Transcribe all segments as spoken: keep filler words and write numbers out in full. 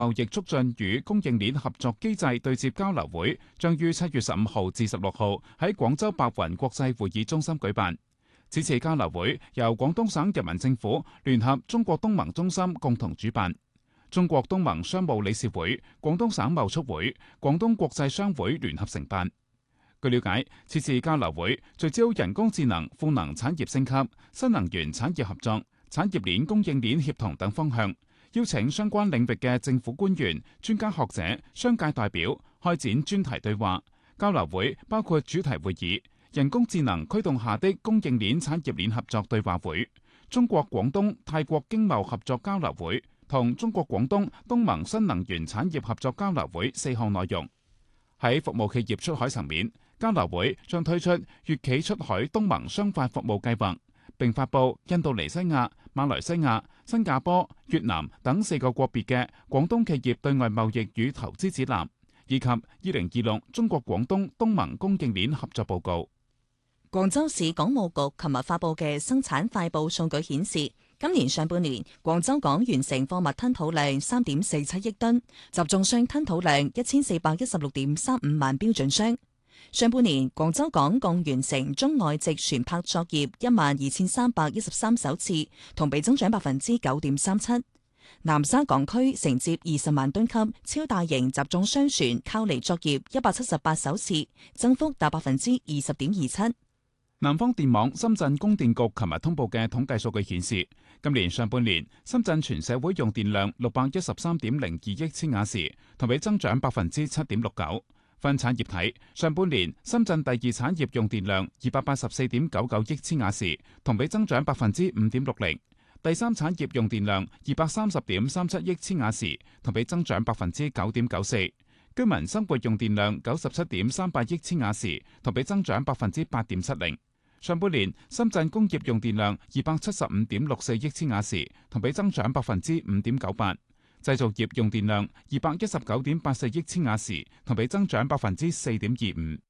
貿易促進與供應鏈合作機制對接交流會將於七月十五號至十六號喺廣州白雲國際會議中心舉辦。此次交流會由廣東省人民政府聯合中國東盟中心共同主辦，中國東盟商務理事會、廣東省貿促會、廣東國際商會聯合承辦。據了解，此次交流會聚焦人工智能、賦能產業升級、新能源產業合作、產業鏈供應鏈協同等方向，邀請相關領域嘅政府官員、專家學者、商界代表開展專題對話。交流會包括主題會議、人工智能驅動下的供應鏈產業鏈合作對話會、中國廣東泰國經貿合作交流會同中國廣東東盟新能源產業合作交流會四項內容。喺服務企業出海層面，交流會將推出粵企出海東盟雙塊服務計劃，並發布印度尼西亞、馬來西亞、新加坡、越南等四個國別嘅廣東企業對外貿易與投資指南，以及二零二六中國廣東東盟供應鏈合作報告。 廣州市港務局琴日發布嘅生產快報數據顯示，今年上半年廣州港完成貨物吞吐量三點四七億噸，集裝箱吞吐量一千四百一十六點三五萬標準箱。上半年廣州港共完成中外籍船舶作業一萬二千三百一十三艘次，同比增長百分之九點三七。南沙港區承接二十萬噸級超大型集裝箱船靠離作業一百七十八艘次，增幅達百分之二十點二七。 南方電網深圳供電局琴日通報嘅統計數據顯示，今年上半年深圳全社會用電量六百一十三點零二億千瓦時，同比增長百分之七點六九。分產業睇，上半年深圳第二產業用電量二百八十四點九九億千瓦時，同比增長百分之五點六零；第三產業用電量二百三十點三七億千瓦時，同比增長百分之九點九四；居民生活用電量九十七點三八億千瓦時，同比增長百分之八點七零。上半年深圳工業用電量二百七十五點六四億千瓦時，同比增長百分之五點九八。製造業用電量二百一十九點八四億千瓦時，同比增長百分之四點二五。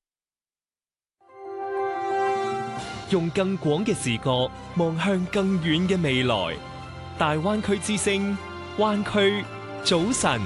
用更廣嘅視角望向更遠嘅未來，大灣區之聲，灣區早晨。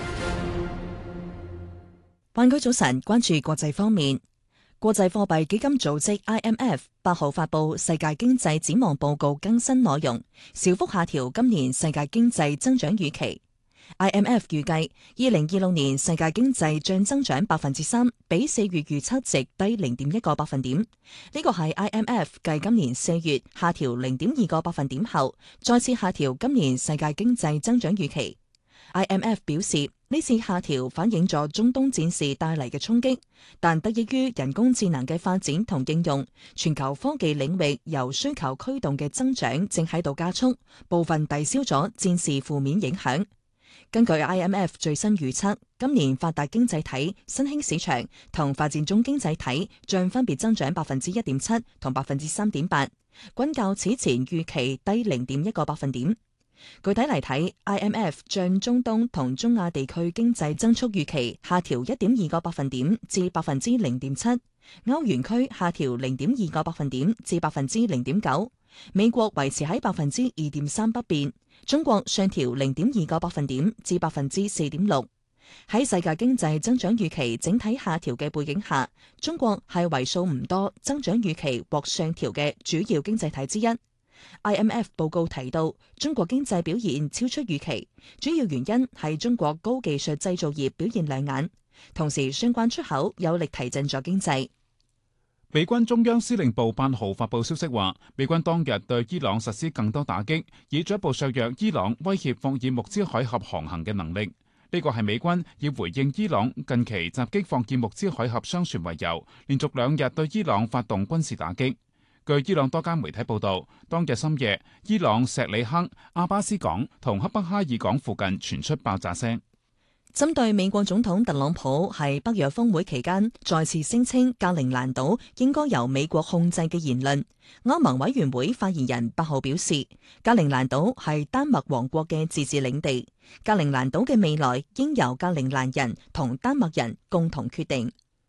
灣區早晨，關注國際方面。國際貨幣基金組織 I M F 八號發布世界經濟展望報告更新內容，小幅下調今年世界經濟增長預期。I M F 預計二零二六年世界經濟將增長百分之三，比四月預測值低零點一個百分點。呢個係 I M F 繼今年四月下調零點二個百分點後，再次下調今年世界經濟增長預期。I M F 表示，呢次下調反映咗中東戰事帶嚟嘅衝擊，但得益於人工智能嘅發展同應用，全球科技領域由需求驅動嘅增長正喺度加速，部分抵消咗戰事負面影響。根據 I M F 最新預測，今年發達經濟體、新興市場同發展中經濟體將分別增長百分之一點七同百分之三點八，均較此前預期低零點一個百分點。具體嚟睇 ，I M F 將中東同中亞地區經濟增速預期下調一點二個百分點至百分之零點七，歐元區下調零點二個百分點至百分之零點九，美國維持喺百分之二點三不變，中國上調零點二個百分點至百分之四點六。喺世界經濟增長預期整體下調嘅背景下，中國係為數唔多增長預期獲上調嘅主要經濟體之一。I M F 報告提到，中國經濟表現超出預期，主要原因係中國高技術製造業表現亮眼，同時相關出口有力提振咗經濟。 美軍中央司令部八號發布消息話，美軍當日對伊朗實施更多打擊，以進一步削弱伊朗威脅霍爾木茲海峽航行嘅能力。呢個係美軍以回應伊朗近期襲擊霍爾木茲海峽商船為由，連續兩日對伊朗發動軍事打擊。據伊朗多間媒體報道，當日深夜，伊朗錫里克、阿巴斯港同克北哈爾港附近傳出爆炸聲。 針對美國總統特朗普喺北約峰會期間再次聲稱格陵蘭島應該由美國控制嘅言論，歐盟委員會發言人八號表示，格陵蘭島係丹麥王國嘅自治領地，格陵蘭島嘅未來應由格陵蘭人同丹麥人共同決定。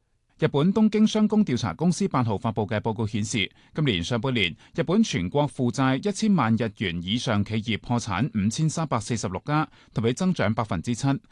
日本東京商工調查公司八號發布嘅報告顯示，今年上半年日本全國負債一千萬日元以上企業破產五千三百四十六家，同比增長百分之七，